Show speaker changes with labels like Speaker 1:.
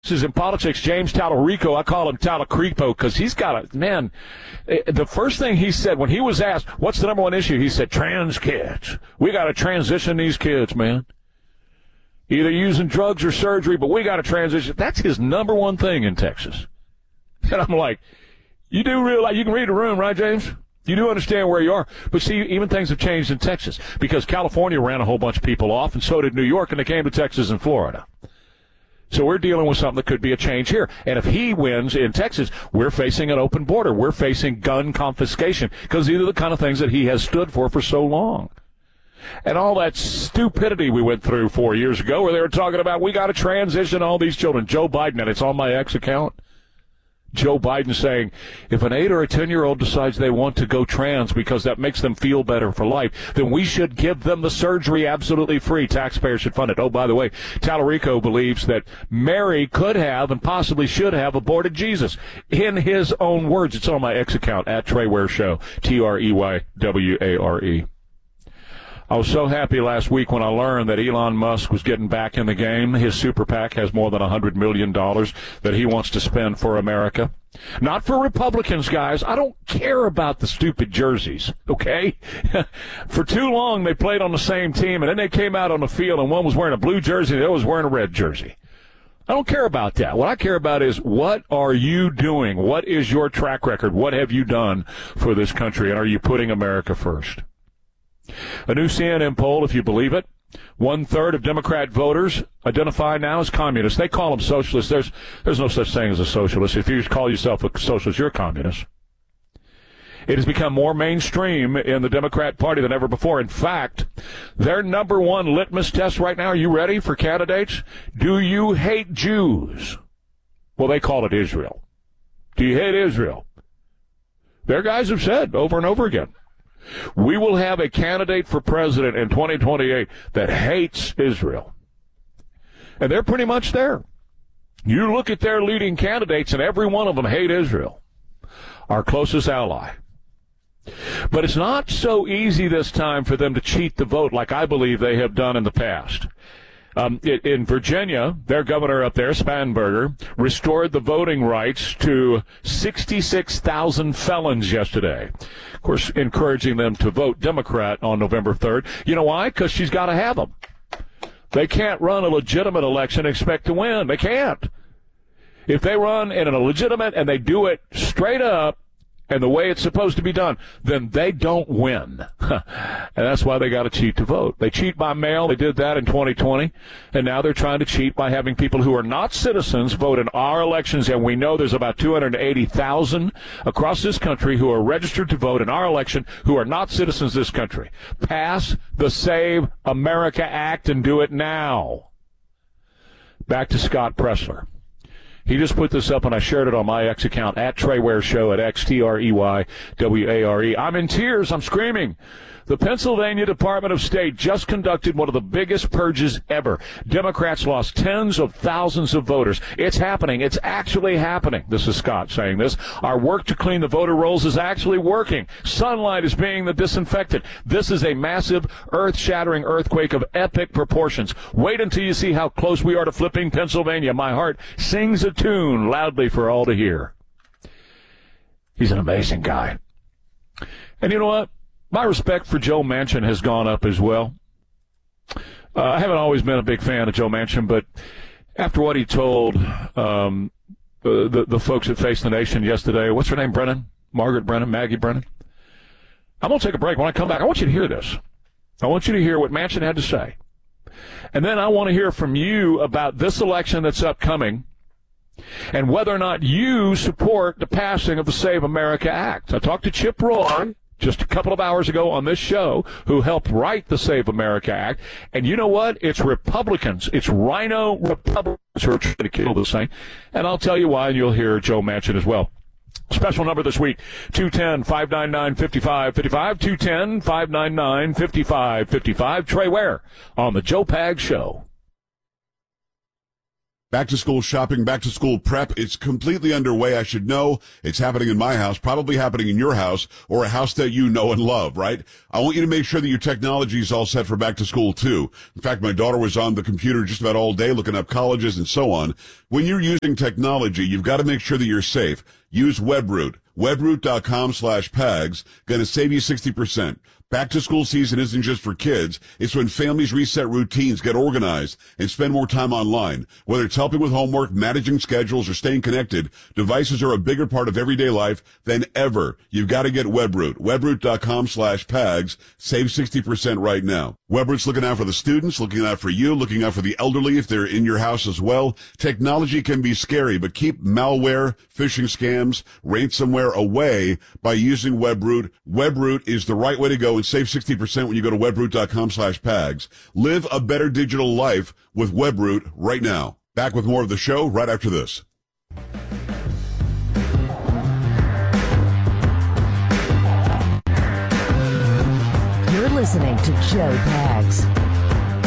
Speaker 1: Texas in politics, James Talarico. I call him Talacreepo because he's got a, man, the first thing he said when he was asked, what's the number one issue? He said, trans kids. We got to transition these kids, man. Either using drugs or surgery, but we got to transition. That's his number one thing in Texas. And I'm like, you do realize, you can read the room, right, James? You do understand where you are. But see, even things have changed in Texas because California ran a whole bunch of people off, and so did New York, and they came to Texas and Florida. So we're dealing with something that could be a change here. And if he wins in Texas, we're facing an open border. We're facing gun confiscation because these are the kind of things that he has stood for so long. And all that stupidity we went through 4 years ago where they were talking about we got to transition all these children. Joe Biden, and it's on my X account. Joe Biden saying, if an 8 or a 10-year-old decides they want to go trans because that makes them feel better for life, then we should give them the surgery absolutely free. Taxpayers should fund it. Oh, by the way, Talarico believes that Mary could have and possibly should have aborted Jesus. In his own words, it's on my X account, at Trey Ware Show, TREYWARE. I was so happy last week when I learned that Elon Musk was getting back in the game. His super PAC has more than $100 million that he wants to spend for America. Not for Republicans, guys. I don't care about the stupid jerseys, okay? For too long, they played on the same team, and then they came out on the field, and one was wearing a blue jersey, and the other was wearing a red jersey. I don't care about that. What I care about is what are you doing? What is your track record? What have you done for this country, and are you putting America first? A new CNN poll, if you believe it, 1/3 of Democrat voters identify now as communists. They call them socialists. There's no such thing as a socialist. If you call yourself a socialist, you're a communist. It has become more mainstream in the Democrat Party than ever before. In fact, their number one litmus test right now, are you ready for candidates? Do you hate Jews? Well, they call it Israel. Do you hate Israel? Their guys have said over and over again, we will have a candidate for president in 2028 that hates Israel. And they're pretty much there. You look at their leading candidates, and every one of them hate Israel, our closest ally. But it's not so easy this time for them to cheat the vote like I believe they have done in the past. In Virginia, their governor up there, Spanberger, restored the voting rights to 66,000 felons yesterday. Of course, encouraging them to vote Democrat on November 3rd. You know why? Because she's got to have them. They can't run a legitimate election and expect to win. They can't. If they run in a legitimate and they do it straight up, and the way it's supposed to be done, then they don't win. And that's why they got to cheat to vote. They cheat by mail. They did that in 2020. And now they're trying to cheat by having people who are not citizens vote in our elections. And we know there's about 280,000 across this country who are registered to vote in our election who are not citizens of this country. Pass the Save America Act and do it now. Back to Scott Presler. He just put this up, and I shared it on my X account, at Trey Ware Show, at XTREYWARE. I'm in tears. I'm screaming. The Pennsylvania Department of State just conducted one of the biggest purges ever. Democrats lost tens of thousands of voters. It's happening. It's actually happening. This is Scott saying this. Our work to clean the voter rolls is actually working. Sunlight is being the disinfectant. This is a massive, earth-shattering earthquake of epic proportions. Wait until you see how close we are to flipping Pennsylvania. My heart sings a tune loudly for all to hear. He's an amazing guy. And you know what? My respect for Joe Manchin has gone up as well. I haven't always been a big fan of Joe Manchin, but after what he told the folks that Face the Nation yesterday, what's her name, Brennan? Margaret Brennan? Maggie Brennan? I'm going to take a break. When I come back, I want you to hear this. I want you to hear what Manchin had to say. And then I want to hear from you about this election that's upcoming and whether or not you support the passing of the Save America Act. I talked to Chip Roy just a couple of hours ago on this show, who helped write the Save America Act. And you know what? It's Republicans. It's Rhino Republicans who are trying to kill this thing. And I'll tell you why, and you'll hear Joe Manchin as well. Special number this week, 210-599-5555, 210-599-5555. Trey Ware on the Joe Pags Show.
Speaker 2: Back to school shopping, back to school prep, it's completely underway. I should know it's happening in my house, probably happening in your house or a house that you know and love, right? I want you to make sure that your technology is all set for back to school too. In fact, my daughter was on the computer just about all day looking up colleges and so on. When you're using technology, you've got to make sure that you're safe. Use WebRoot. WebRoot.com/PAGS. Going to save you 60%. Back to school season isn't just for kids. It's when families reset routines, get organized, and spend more time online. Whether it's helping with homework, managing schedules, or staying connected, devices are a bigger part of everyday life than ever. You've got to get WebRoot. WebRoot.com/PAGS. Save 60% right now. WebRoot's looking out for the students, looking out for you, looking out for the elderly if they're in your house as well. Technology can be scary, but keep malware, phishing scams, ransomware away by using WebRoot. WebRoot is the right way to go and save 60% when you go to WebRoot.com/PAGS. Live a better digital life with WebRoot right now. Back with more of the show right after this.
Speaker 3: You're listening to Joe Pags.